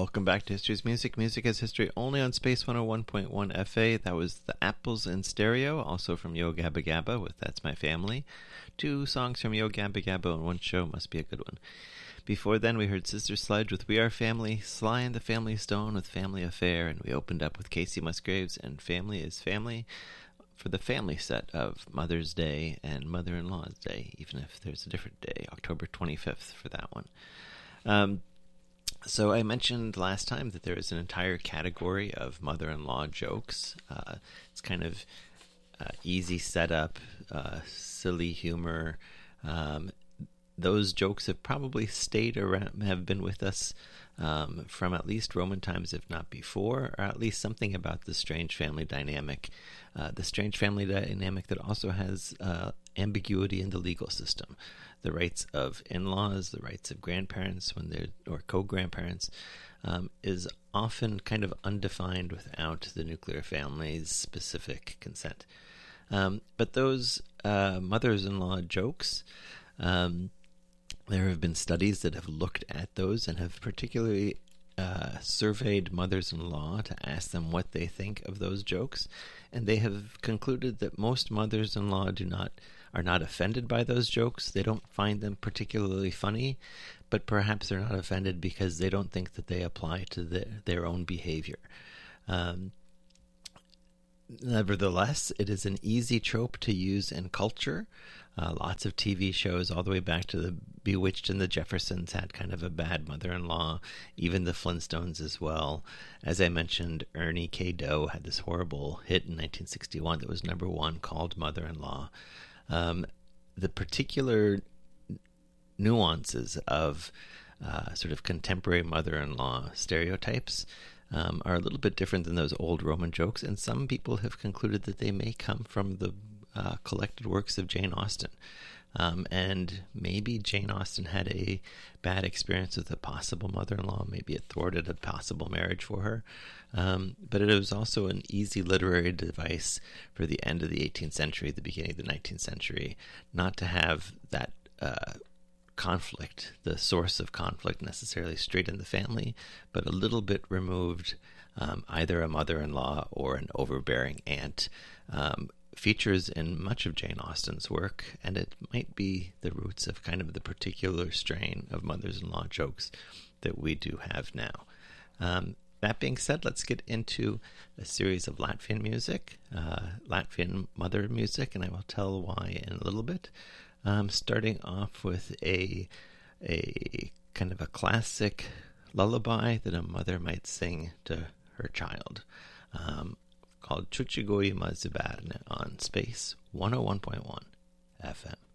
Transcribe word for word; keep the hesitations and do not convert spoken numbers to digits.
Welcome back to History's Music. Music as History only on Space one oh one point one F A. That was The Apples in Stereo, also from Yo Gabba Gabba with That's My Family. Two songs from Yo Gabba Gabba in one show must be a good one. Before then, we heard Sister Sledge with We Are Family, Sly and the Family Stone with Family Affair, and we opened up with Casey Musgraves and Family is Family for the family set of Mother's Day and Mother-in-Law's Day, even if there's a different day, October twenty-fifth for that one. Um... So I mentioned last time that there is an entire category of mother-in-law jokes. Uh, it's kind of uh, easy setup, uh, silly humor. Um, those jokes have probably stayed around, have been with us um, from at least Roman times, if not before, or at least something about the strange family dynamic. Uh, the strange family dynamic that also has uh, ambiguity in the legal system. The rights of in-laws, the rights of grandparents when they're or co-grandparents, um, is often kind of undefined without the nuclear family's specific consent. Um, but those uh, mothers-in-law jokes, um, there have been studies that have looked at those and have particularly uh, surveyed mothers-in-law to ask them what they think of those jokes, and they have concluded that most mothers-in-law do not are not offended by those jokes. They don't find them particularly funny, but perhaps they're not offended because they don't think that they apply to the, their own behavior. Um, nevertheless, it is an easy trope to use in culture. Uh, lots of T V shows, all the way back to the Bewitched and the Jeffersons, had kind of a bad mother-in-law. Even the Flintstones as well. As I mentioned, Ernie K. Doe had this horrible hit in nineteen sixty-one that was number one called Mother-in-Law. Um, the particular nuances of uh, sort of contemporary mother-in-law stereotypes um, are a little bit different than those old Roman jokes, and some people have concluded that they may come from the uh, collected works of Jane Austen. Um, and maybe Jane Austen had a bad experience with a possible mother-in-law. Maybe it thwarted a possible marriage for her. Um, but it was also an easy literary device for the end of the eighteenth century, the beginning of the nineteenth century, not to have that uh, conflict, the source of conflict necessarily straight in the family, but a little bit removed, um, either a mother-in-law or an overbearing aunt. Um, features in much of Jane Austen's work, and it might be the roots of kind of the particular strain of mothers-in-law jokes that we do have now. Um, that being said, let's get into a series of Latvian music, uh, Latvian mother music, and I will tell why in a little bit. Um, starting off with a a kind of a classic lullaby that a mother might sing to her child. Um, called Chuchigoy Maziberne on Space one oh one point one F M.